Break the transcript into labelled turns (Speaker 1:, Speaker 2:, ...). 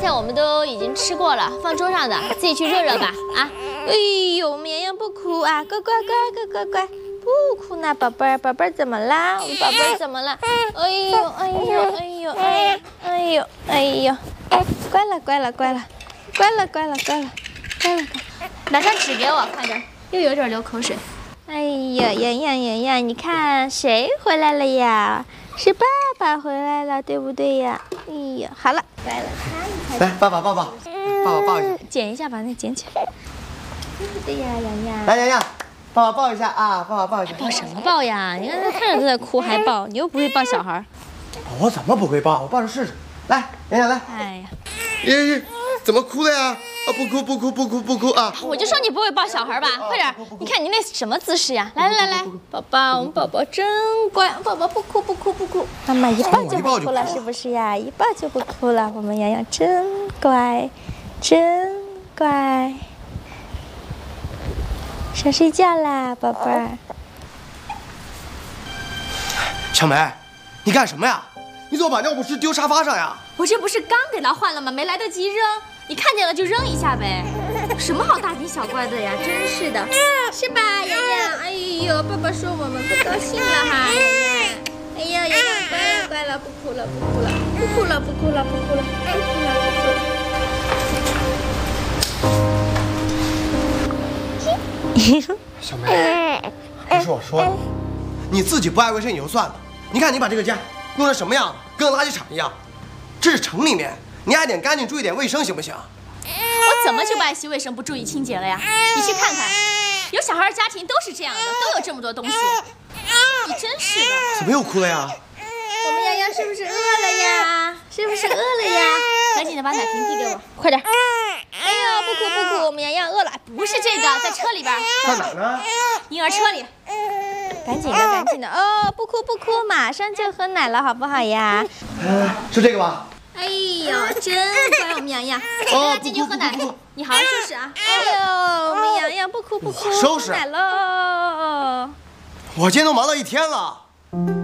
Speaker 1: 菜我们都已经吃过了，放桌上的，自己去热热吧。啊！
Speaker 2: 哎呦，我们洋洋不哭啊，乖乖乖，乖乖乖，不哭呢，宝贝儿，宝贝儿怎么啦？我们宝贝儿怎么了？哎呦，哎呦，哎呦，哎呦，哎呦，哎呦，乖了，乖了，乖了，乖了，乖了，乖了，乖了，
Speaker 1: 拿张纸给我，快点，又有点流口水。
Speaker 2: 哎呀，洋洋洋洋，你看谁回来了呀？是爸爸回来了，对不对呀？哎呀，好了，乖了，
Speaker 3: 来，爸爸抱抱，爸爸抱一下，
Speaker 2: 捡一下，把那捡起来。对不对呀，洋洋？
Speaker 3: 来，洋洋，爸爸抱一下啊，爸爸抱一下。
Speaker 1: 抱什么抱呀？你看他看着都在哭还抱，你又不会抱小孩。
Speaker 3: 我怎么不会抱？我抱着试试。来，洋洋来。
Speaker 1: 哎呀，
Speaker 3: 咦，怎么哭了呀？啊，不哭不哭不哭不哭啊！
Speaker 1: 我就说你不会抱小孩吧，快点！你看你那什么姿势呀？来来来，
Speaker 2: 宝宝，我们宝宝真乖，宝宝不哭不哭不哭，妈妈一抱就不哭了，是不是呀？一抱就不哭了，我们洋洋真乖，真乖。想睡觉啦，宝贝儿。
Speaker 3: 小梅，你干什么呀？你怎么把尿不湿丢沙发上呀？
Speaker 1: 我这不是刚给他换了吗？没来得及扔，你看见了就扔一下呗。什么好大惊小怪的呀？真是的，
Speaker 2: 是吧，洋洋？哎呦，爸爸说我们不高兴了哈，洋洋。哎呀，洋洋乖了乖了，不哭了不哭了，不哭了不哭了不哭了，不哭了不哭了。
Speaker 3: 小梅，不是我说的，你自己不爱卫生也就算了，你看你把这个家弄成什么样子，跟个垃圾场一样。这是城里面，你爱点干净，注意点卫生，行不行？
Speaker 1: 我怎么就不爱惜卫生、不注意清洁了呀？你去看看，有小孩的家庭都是这样的，都有这么多东西。你真是的。
Speaker 3: 怎么又哭了呀？
Speaker 2: 我们洋洋是不是饿了呀？是不是饿了呀？
Speaker 1: 赶紧的把奶瓶递给我，
Speaker 2: 快点！哎呀，不哭不哭，我们洋洋饿了。
Speaker 1: 不是这个，在车里边。
Speaker 3: 在哪呢？
Speaker 1: 婴儿车里。
Speaker 2: 赶紧的，赶紧的哦！不哭不哭，马上就喝奶了，好不好呀？
Speaker 3: 是这个吧？
Speaker 2: 哎呦，真乖，我们洋洋。
Speaker 3: 哦，
Speaker 1: 进去喝奶。你好好收拾啊！
Speaker 2: 哎呦，我们洋洋不哭不哭，
Speaker 3: 收拾
Speaker 2: 喝奶喽！
Speaker 3: 我今天都忙了一天了。